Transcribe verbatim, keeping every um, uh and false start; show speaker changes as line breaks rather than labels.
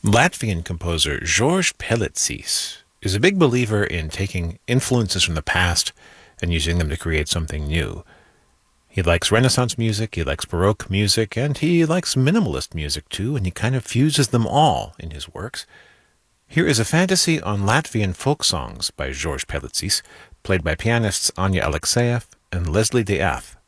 Latvian composer George Pellicis is a big believer in taking influences from the past and using them to create something new. He likes Renaissance music, he likes Baroque music, and he likes minimalist music too, and he kind of fuses them all in his works. Here is a fantasy on Latvian folk songs by George Pellicis, played by pianists Anya Alexeyev and Leslie Death.